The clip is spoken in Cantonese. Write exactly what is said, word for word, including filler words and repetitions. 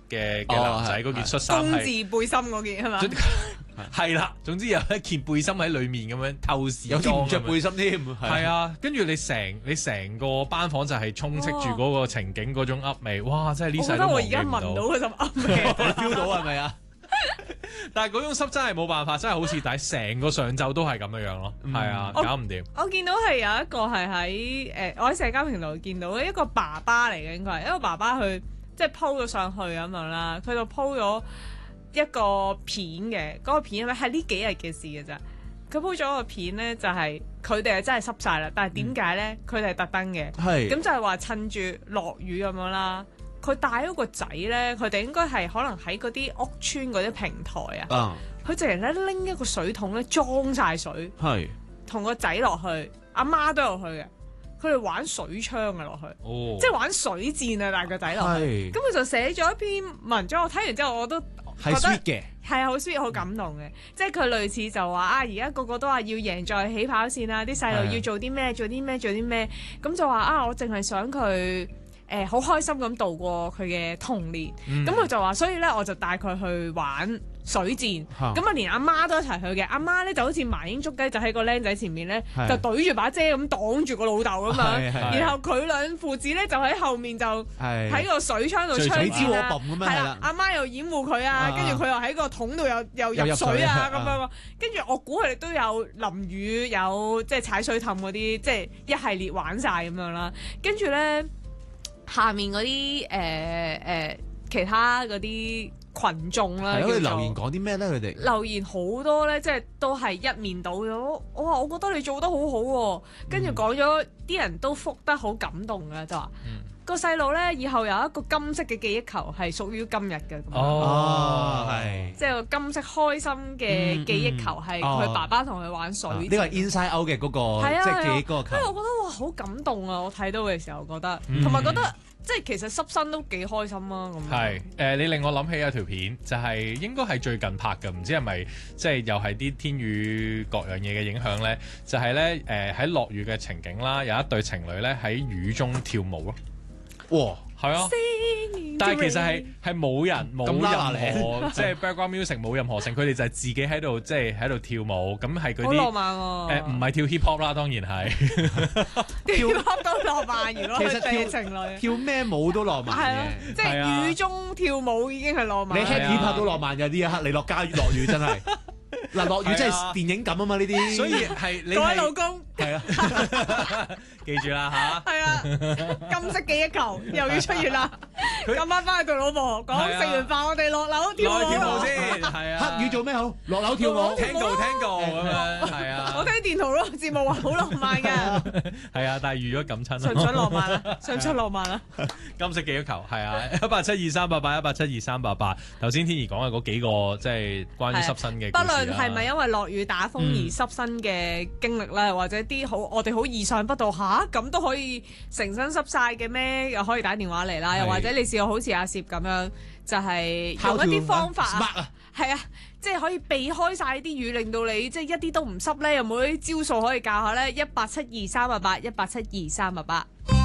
嘅嘅男仔嗰件恤衫公字係背心嗰件係嘛？ 係啦，總之有一件背心喺裡面咁樣透視有啲唔着裝咁樣背心添， 係啊，跟住你成你成個班房就係充斥住嗰個情景嗰種噏味，哇！真係呢我覺得我而世都忘記唔家聞到到。 嗰陣噏味。 你 feel 到係咪啊？ 但係嗰種濕真係冇辦法，真係好似底成個上晝都係咁樣樣咯，係啊， 我搞唔掂。 我見到係有一個係喺誒，我喺社交平台見到一個爸爸嚟嘅，應該係一個爸爸去即係 po 咗上去咁樣啦，佢就 po 咗一個片嘅，嗰、個片咧係呢幾日嘅事嘅咋。佢 po 咗個片咧就係佢哋係真係濕晒啦，但係點解咧？佢哋係特登嘅， 係咁就係話趁住落雨咁樣啦。佢帶咗個仔咧，佢哋應該係可能喺嗰啲屋村嗰啲平台啊， 啊， 佢直情咧拎一個水桶咧裝晒水。 係同個仔落去，阿媽都有去嘅。佢哋玩水槍嘅落去， 哦， 即係玩水戰啊！帶個仔落去， 係咁佢就寫咗一篇文章。我睇完之後，我都係 sweet 嘅， 係好 sweet 好感動嘅。即係佢類似就話啊，而家個個都話要贏在起跑線啊，啲細路要做啲咩，做啲咩，做啲咩。咁就話啊，我淨係想佢誒好開心咁度過佢嘅童年。咁佢、就話，所以咧我就帶佢去玩水戰，咁啊連阿媽都一齊去嘅。阿媽咧就好似麻鷹捉雞，就喺個僆仔前面咧就對住把遮咁擋住個老豆咁樣，然後佢兩父子咧就喺後面就喺個水槍度槍戰啦，係啦，阿媽又掩護佢啊，跟住佢又喺個桶度又又入水啊咁樣，跟住我估佢哋都有淋雨，有即係踩水氹嗰啲，即係一系列玩晒咁樣啦。跟住咧下面嗰啲誒誒其他嗰啲群眾啦， 係咯，佢留言講啲咩咧？佢哋留言好多咧，即係都係一面倒咗。我話我覺得你做得好好喎，跟住講咗啲人都覆得好感動嘅，就話個細路咧以後有一個金色嘅記憶球係屬於今日嘅。 哦， 係即係個金色開心嘅記憶球係佢爸爸同佢玩水。呢個係 Inside Out 嘅嗰個即係記憶嗰個球。 所以我覺得哇好感動啊！我睇到嘅時候覺得，同埋覺得。即係其實濕身都幾開心啊！咁係誒，你令我諗起有條片，就係、是、應該係最近拍嘅，唔知係咪即係又係啲天雨各樣嘢嘅影響咧？就係咧誒喺落雨嘅情景啦，有一對情侶咧喺雨中跳舞咯。哇！係啊，但係其實係係冇人冇任何即係 background music 冇任何性，佢哋就係自己喺度即係喺度跳舞，咁係嗰啲好浪漫喎。 誒唔係跳 hip hop 啦，當然係跳 hip hop 都浪漫。如果佢哋情侶跳咩舞都浪漫嘅，即係雨中跳舞已經係浪漫。 你 happy 拍都浪漫嘅呢一刻，你落街落雨真係嗱落雨真係電影感啊嘛呢啲， 所以係你各位老公係啊，記住啦嚇。 係啊，金色記憶球又要出現啦。今晚翻去同老婆講，食完飯我哋落樓跳舞。 落跳舞先，係啊。 黑雨做咩好？落樓跳舞。 Tango Tango 咁樣，係啊。 我聽電圖咯，節目話好浪漫㗎。 係啊，但係預咗感親。 想出浪漫啦，想出浪漫啦。 金色記憶球係啊，一八七二三八八，一八七二三八八。頭先天怡講嘅嗰幾個即係關於濕身嘅故事啦。 不論係咪因為落雨打風而濕身嘅經歷啦，或者啲好我哋好意想不到吓，咁都可以成身濕晒嘅咩？又可以打電話嚟啦，又或者你試過好似阿攝咁樣，就係用一啲方法啊，係啊，即係可以避開晒啲雨，令到你即係一啲都唔濕咧。有冇啲招數可以教下咧？一八七二三八八，一八七二三八八。